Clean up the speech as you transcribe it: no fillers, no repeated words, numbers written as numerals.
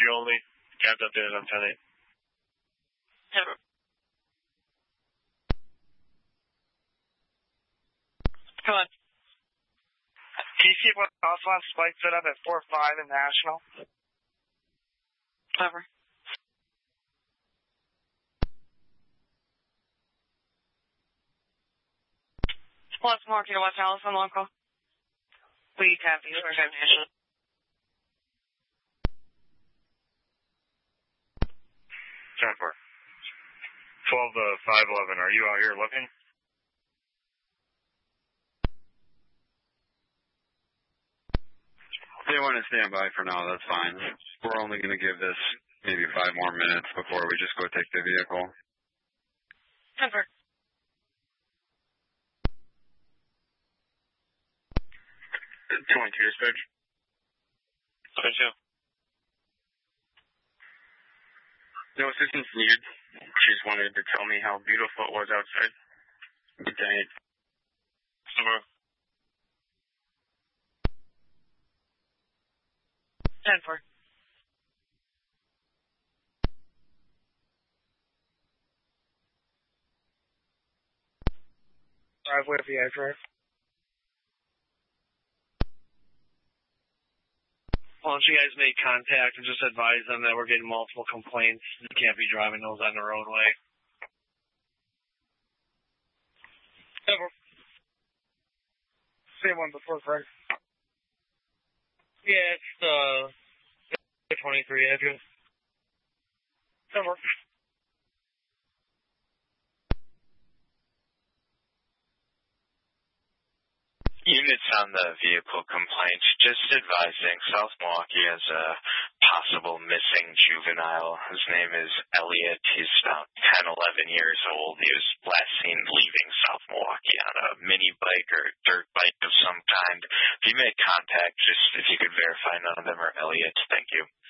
Milwaukee only. Cabs updated on 10-8. Never. Come on. PC was also on spike set up at 4-5 in National. Clever. Plus Marky to West Allison, local. We copy. We're going National. 10-4. 12-5-11. Are you out here looking? They want to stand by for now, that's fine. We're only going to give this maybe 5 more minutes before we just go take the vehicle. 10-4. 22 dispatch. 22. No assistance needed. She just wanted to tell me how beautiful it was outside. Good day. Over. 10-4. Driveway of the address. Why don't you guys make contact and just advise them that we're getting multiple complaints? You can't be driving those on the roadway. Never. Same one before, Frank. Yeah, it's the 23 address. Never. Units on the vehicle complaints just advising South Milwaukee has a possible missing juvenile. His name is Elliot. He's about 10, 11 years old. He was last seen leaving South Milwaukee on a mini bike or dirt bike of some kind. If you make contact, just if you could verify none of them are Elliot, thank you.